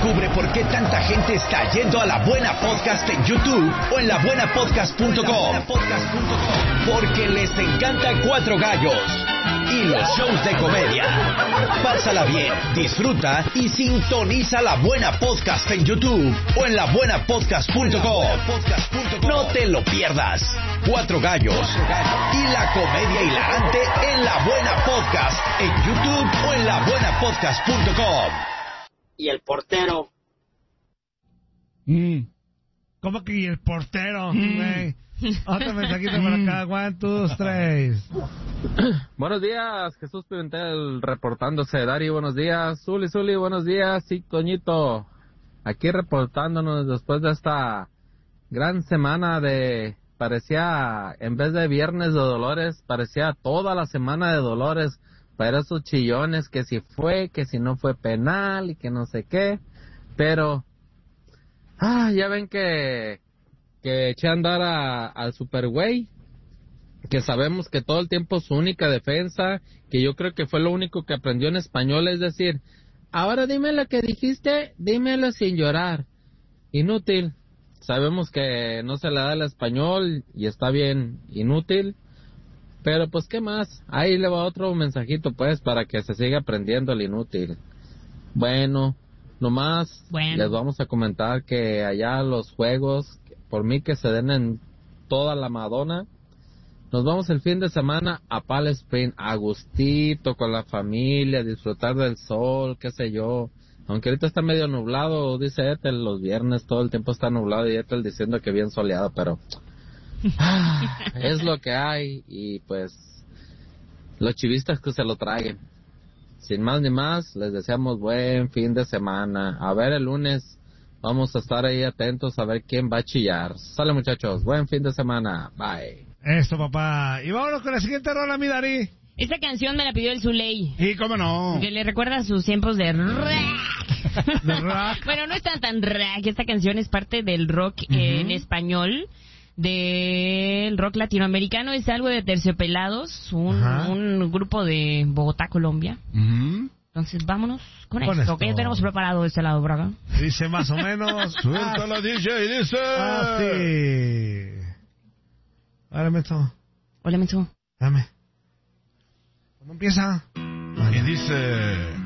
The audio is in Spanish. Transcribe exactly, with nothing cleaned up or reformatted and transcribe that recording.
Descubre por qué tanta gente está yendo a La Buena Podcast en YouTube o en la buena podcast punto com. Porque les encanta Cuatro Gallos y los shows de comedia. Pásala bien, disfruta y sintoniza La Buena Podcast en YouTube o en la buena podcast punto com. No te lo pierdas. Cuatro Gallos y la comedia hilarante en La Buena Podcast en YouTube o en la buena podcast punto com. Y el portero. Mm. ¿Cómo que y el portero? Mm. Otro mensajito por acá. One, two, tres. Buenos días, Jesús Pimentel reportándose. Dari, buenos días. Zuli, Zuli, buenos días. Sí, Toñito, aquí reportándonos después de esta gran semana de... Parecía, en vez de viernes de dolores, parecía toda la semana de dolores para esos chillones, que si fue, que si no fue penal y que no sé qué. Pero, ah, ya ven que, que eché a andar a, al Supergüey, que sabemos que todo el tiempo su única defensa, que yo creo que fue lo único que aprendió en español, es decir, ahora dime lo que dijiste, dímelo sin llorar. Inútil. Sabemos que no se le da el español y está bien inútil, pero pues qué más, ahí le va otro mensajito pues para que se siga aprendiendo el inútil. Bueno, nomás bueno. Les vamos a comentar que allá los juegos, por mí que se den en toda la Madonna, nos vamos el fin de semana a Palm Springs, a gustito con la familia, disfrutar del sol, qué sé yo. Aunque ahorita está medio nublado, dice Ethel, los viernes todo el tiempo está nublado y Ethel diciendo que bien soleado, pero ah, es lo que hay y pues los chivistas que se lo traguen. Sin más ni más, les deseamos buen fin de semana. A ver el lunes, vamos a estar ahí atentos a ver quién va a chillar. Sale muchachos, buen fin de semana, bye. Esto papá, y vámonos con la siguiente rola, mi Dari. Esta canción me la pidió el Zuley. ¿Y cómo no? Que le recuerda a sus tiempos de rock. ¿De rock? Bueno, no es tan tan rock. Esta canción es parte del rock uh-huh. en español, del rock latinoamericano. Es algo de Terciopelados, un, uh-huh. un grupo de Bogotá, Colombia. Uh-huh. Entonces, vámonos con, con esto. ¿Qué tenemos preparado de este lado, Braga? Dice más o menos... Suéltala, ah, D J, dice... Ah, sí. Hola, Menso. Hola, Menso. Dame. ¿Cuándo empieza? Y dice...